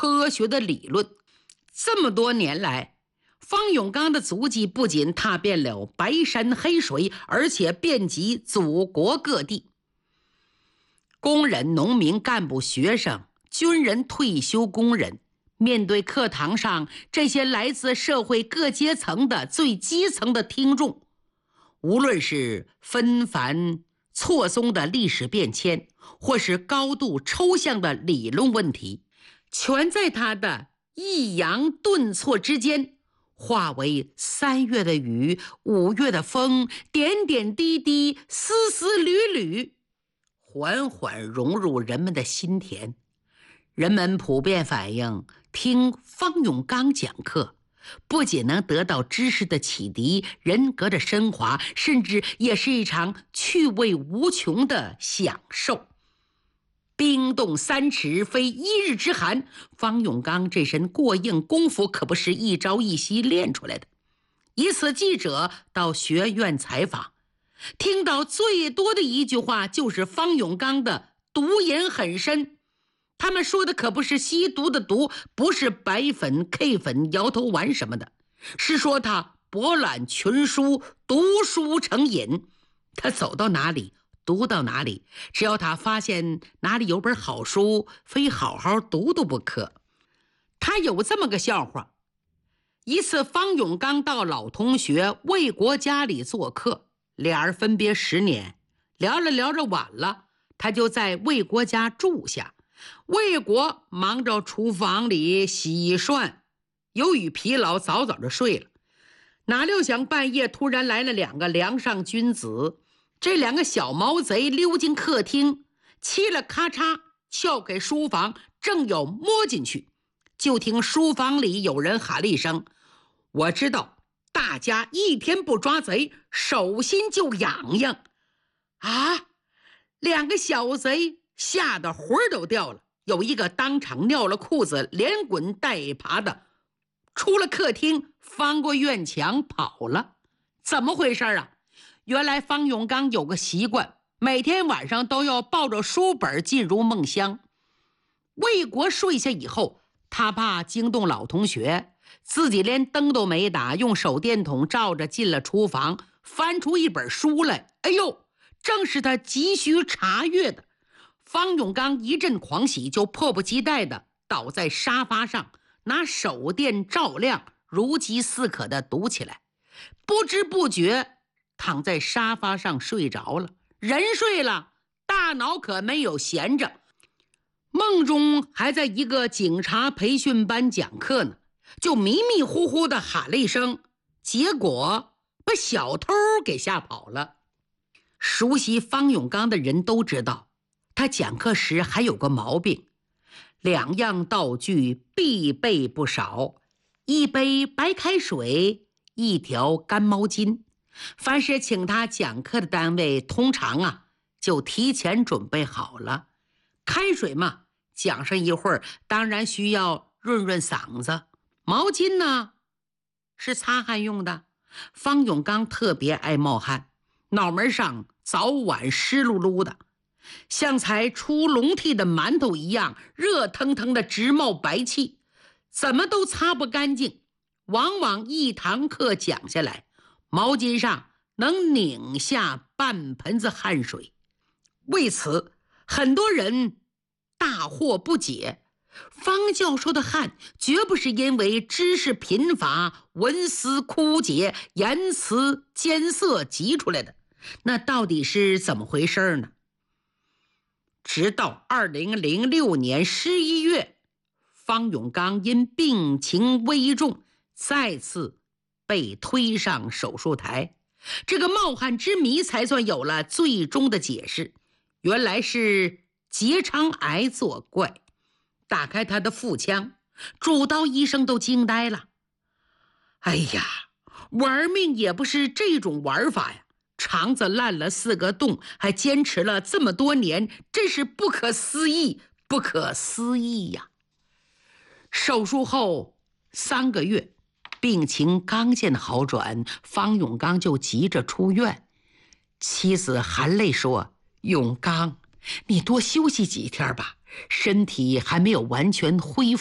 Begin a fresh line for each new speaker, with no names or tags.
科学的理论。这么多年来，方永刚的足迹不仅踏遍了白山黑水，而且遍及祖国各地。工人、农民、干部、学生、军人、退休工人，面对课堂上这些来自社会各阶层的最基层的听众，无论是纷繁错综的历史变迁，或是高度抽象的理论问题，全在他的抑扬顿挫之间化为3月的雨，5月的风，点点滴滴，丝丝缕缕，缓缓融入人们的心田。人们普遍反映，听方永刚讲课不仅能得到知识的启迪，人格的升华，甚至也是一场趣味无穷的享受。冰冻3尺非1日之寒，方永刚这身过硬功夫可不是一朝一夕练出来的。一次记者到学院采访，听到最多的一句话就是方永刚的毒瘾很深。他们说的可不是吸毒的毒，不是白粉、K 粉、摇头丸什么的，是说他博览群书，读书成瘾。他走到哪里读到哪里，只要他发现哪里有本好书，非好好读读不可。他有这么个笑话，一次方永刚到老同学魏国家里做客，俩人分别10年，聊着聊着晚了，他就在魏国家住下。魏国忙着厨房里洗涮，由于疲劳早早就睡了。哪料想半夜突然来了2个梁上君子，这2个小毛贼溜进客厅，嘁了咔嚓撬开书房，正要摸进去，就听书房里有人喊了一声：我知道大家一天不抓贼，手心就痒痒啊！2个小贼吓得魂儿都掉了，有一个当场尿了裤子，连滚带爬的出了客厅，翻过院墙跑了。怎么回事啊？原来方永刚有个习惯，每天晚上都要抱着书本进入梦乡。魏国睡下以后，他怕惊动老同学，自己连灯都没打，用手电筒照着进了厨房，翻出一本书来。哎呦，正是他急需查阅的。方永刚一阵狂喜，就迫不及待地倒在沙发上，拿手电照亮，如饥似渴地读起来。不知不觉躺在沙发上睡着了。人睡了，大脑可没有闲着。梦中还在一个警察培训班讲课呢，就迷迷糊糊地喊了一声，结果把小偷给吓跑了。熟悉方永刚的人都知道，他讲课时还有个毛病，2样道具必备不少：1杯白开水，1条干毛巾。凡是请他讲课的单位，通常就提前准备好了。开水嘛，讲上一会儿，当然需要润润嗓子。毛巾呢，是擦汗用的。方永刚特别爱冒汗，脑门上早晚湿漉漉的，像才出笼屉的馒头一样，热腾腾的直冒白气，怎么都擦不干净。往往一堂课讲下来，毛巾上能拧下半盆子汗水。为此，很多人大惑不解，方教授的汗绝不是因为知识贫乏、文思枯竭、言辞艰涩急出来的，那到底是怎么回事呢？直到2006年11月，方永刚因病情危重，再次被推上手术台，这个冒汗之谜才算有了最终的解释。原来是结肠癌作怪。打开他的腹腔，主刀医生都惊呆了。哎呀，玩命也不是这种玩法呀！肠子烂了4个洞，还坚持了这么多年，真是不可思议，不可思议呀！手术后3个月，病情刚见好转，方永刚就急着出院。妻子含泪说：永刚，你多休息几天吧，身体还没有完全恢复。